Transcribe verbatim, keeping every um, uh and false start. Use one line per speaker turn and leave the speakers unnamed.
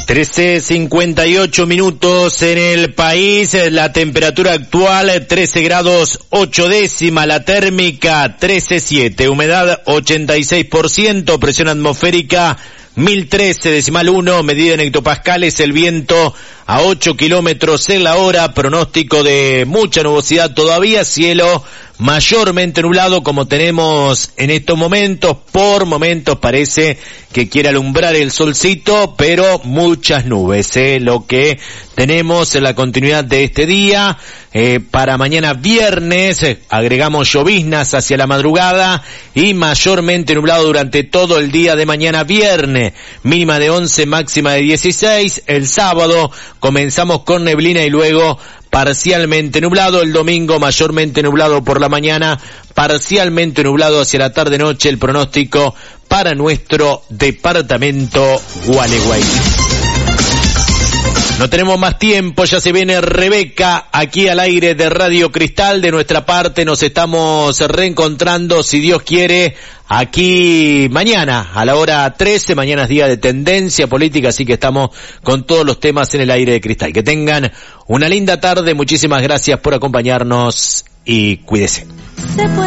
trece cincuenta y ocho minutos en el país, la temperatura actual trece grados ocho décimas, la térmica trece siete, humedad ochenta y seis por ciento, presión atmosférica mil trece decimal uno, medida en hectopascales, el viento a ocho kilómetros en la hora, pronóstico de mucha nubosidad todavía, cielo mayormente nublado como tenemos en estos momentos, por momentos parece que quiere alumbrar el solcito, pero muchas nubes, eh, lo que tenemos en la continuidad de este día. Eh, para mañana viernes eh, agregamos lloviznas hacia la madrugada y mayormente nublado durante todo el día de mañana viernes, mínima de once, máxima de dieciséis. El sábado comenzamos con neblina y luego parcialmente nublado, el domingo mayormente nublado por la mañana, parcialmente nublado hacia la tarde-noche, el pronóstico para nuestro departamento Gualeguay. No tenemos más tiempo, ya se viene Rebeca aquí al aire de Radio Cristal. De nuestra parte nos estamos reencontrando, si Dios quiere, aquí mañana a la hora trece. Mañana es día de tendencia política, así que estamos con todos los temas en el aire de Cristal. Que tengan una linda tarde, muchísimas gracias por acompañarnos y cuídense.